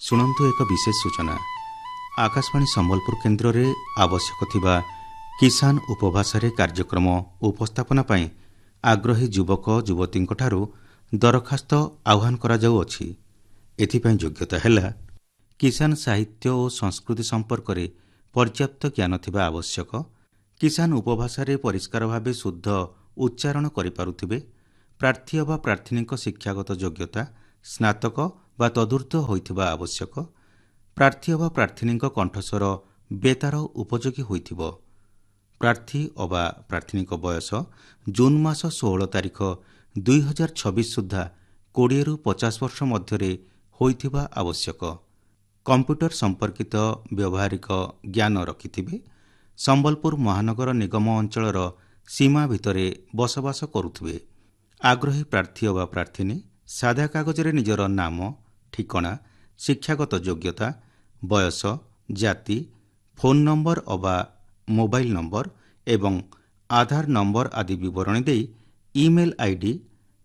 शुणु एक विशेष सूचना। आकाशवाणी संबलपुर केन्द्र में आवश्यक थिबा किसान उपभाषा कार्यक्रम उपस्थापना पई आग्रही युवक युवती दरखास्त आह्वान करा जाउअछि। एथिपई योग्यता है किसान साहित्य और संस्कृति संपर्क में पर्याप्त ज्ञान थिबा आवश्यक, किसान उपभाषा परिष्कार भाव शुद्ध उच्चारण करिपारुथिबे, प्रार्थी अथवा प्रार्थिनी शिक्षागत योग्यता स्नातक बा तदूर्ध्व होइथिबा आवश्यक, प्रार्थी अथवा प्रार्थिनी कंठस्वर बेतार उपयोगी होइथिबो, प्रार्थी अथवा प्रार्थिनी बयस जून मास 16 तारिख 2026 सुधा 20 ରୁ 50 वर्ष मध्य होइथिबा आवश्यक, कंप्यूटर संपर्कित व्यावहारिक ज्ञान रखिथिबे, संबलपुर महानगर निगम अंचलर सीमा भितरे बसवास करुथिबे। आग्रही प्रार्थी अथवा प्रार्थिनी सादा कागजरे निजर नाम, ठिकଣା, शिक्षागत योग्यता, बयस, जाति, फोन नंबर अथवा मोबाइल नंबर एवं आधार नंबर आदि विवरणी दे ईमेल आईडी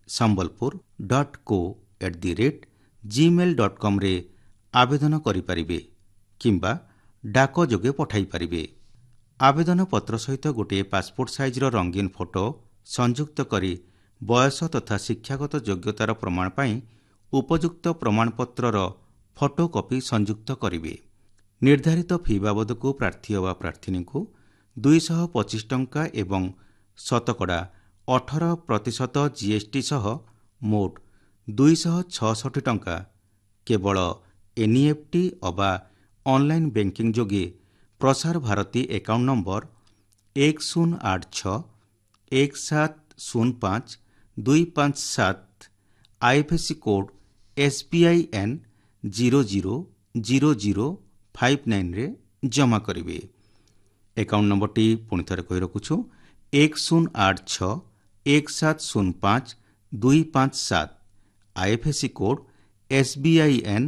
sambalpur.co@gmail.com रे आवेदन करिपारिबे किंबा डाक जोगे पठाई पारिबे। आवेदन पत्र सहित गोटे पासपोर्ट साइज रंगीन फोटो संयुक्त करी बयस तथा शिक्षागत योग्यतार प्रमाण पाई उपयुक्त प्रमाणपत्रर फोटोकॉपी संयुक्त करिवे। निर्धारित फी बाबद को प्रार्थी अथवा प्रार्थिनी को 225 टंका एवं शतकड़ा 18% जीएसटी सह मोट 266 टंका केवल एनईएफटी अथवा ऑनलाइन बैंकिंग जोगे Prasar Bharati account number 108617052257 IFSC code SBIN 000059 रे जमा करिवे। अकाउंट नंबर टी पुनि थरे कहि रखुछु 108617052257 आईएफएससी कोड SBIN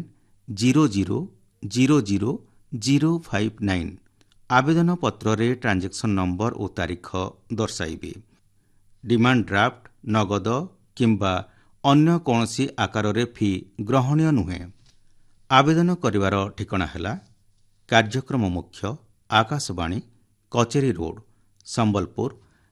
000059। आवेदन पत्र रे ट्रांजैक्शन नंबर और तारीख दर्शाइबे। डिमांड ड्राफ्ट नगद किंबा अन्य कौनसी आकार रे फी ग्रहणीय नुहे। आवेदन करिवार ठिकଣା हैला कार्यक्रम मुख्य आकाशवाणी कचेरी रोड संबलपुर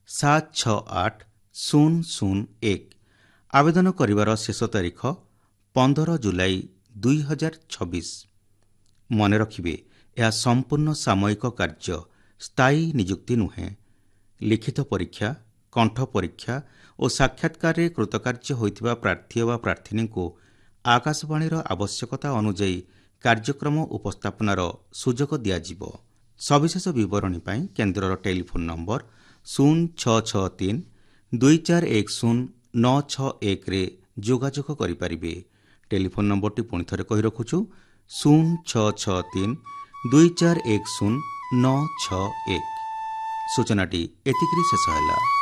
768001। आवेदन करिवार शेष तारीख 15 जुलाई 2026। मन रखिबे यह संपूर्ण सामयिक कार्य स्थायी नियुक्ति नुहे। लिखित परीक्षा, कंठ परीक्षा और साक्षात्कार कृतकार्य होइथिबा प्रार्थी व प्रार्थिनी को आकाशवाणी आवश्यकता अनुଯାयी कार्यक्रम उपस्थापनार सुजोग दियाजिबो। सविशेष विवरणी पाई केन्द्रर टेलीफोन नंबर 0663 2410 961 रे जोगाजोग करिपारिबे। टेलीफोन नंबर टी पुनि थरे कहि रखुछु 0663 2410 961। सूचनाटी एतिकरी शेष हैला।